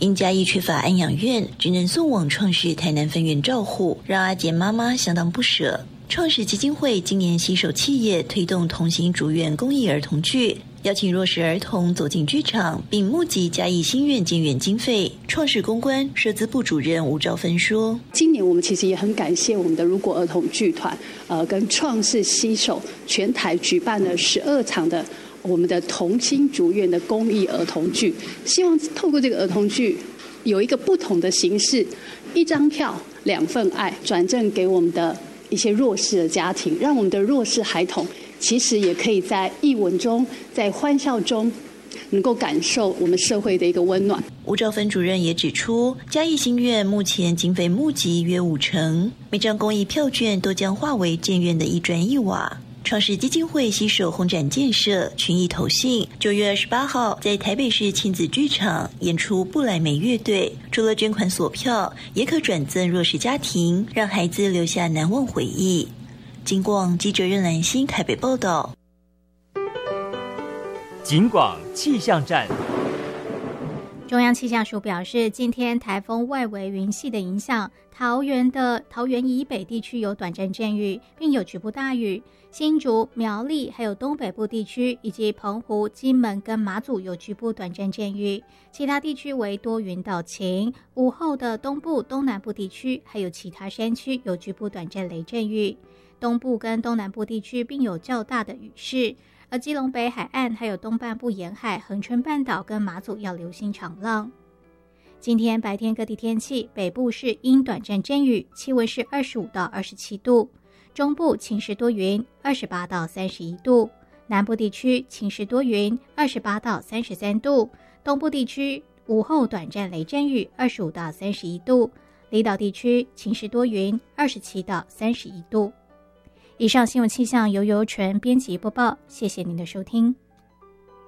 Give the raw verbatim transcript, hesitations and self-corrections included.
因嘉义缺乏安养院，只能送往创世台南分院照护，让阿杰妈妈相当不舍。创世基金会今年携手企业推动同心竹院公益儿童剧，邀请弱势儿童走进剧场，并募集嘉义新院建院经费。创世公关社资部主任吴兆芬说： 今年我们其实也很感谢我们的如果儿童剧团，呃，跟创世携手全台举办了十二场的我们的同心竹院的公益儿童剧，希望透过这个儿童剧有一个不同的形式，一张票两份爱，转赠给我们的一些弱势的家庭，让我们的弱势孩童其实也可以在艺文中，在欢笑中能够感受我们社会的一个温暖。 吴兆芬主任也指出，嘉义新院目前经费募集约五成，每张公益票券都将化为建院的一砖一瓦。创世基金会携手红展建设、群益投信，九月二十八号在台北市亲子剧场演出布莱梅乐队。除了捐款索票，也可转赠弱势家庭，让孩子留下难忘回忆。金广记者任兰心台北报道。 警广气象站。 中央气象署表示，今天台风外围云系的影响，桃园的桃园以北地区有短暂阵雨，并有局部大雨。新竹、苗栗还有东北部地区以及澎湖、金门跟马祖有局部短暂阵雨，其他地区为多云到晴。午后的东部、东南部地区还有其他山区有局部短暂雷阵雨，东部跟东南部地区并有较大的雨势。而基隆北海岸还有东半部沿海、恒春半岛跟马祖要留心长浪。今天白天各地天气，北部是阴短暂阵雨，气温是二十五到二十七度；中部晴时多云，二十八到三十一度；南部地区晴时多云，二十八到三十三度；东部地区午后短暂雷阵雨，二十五到三十一度；离岛地区晴时多云，二十七到三十一度。以上新闻气象由尤纯编辑播报，谢谢您的收听。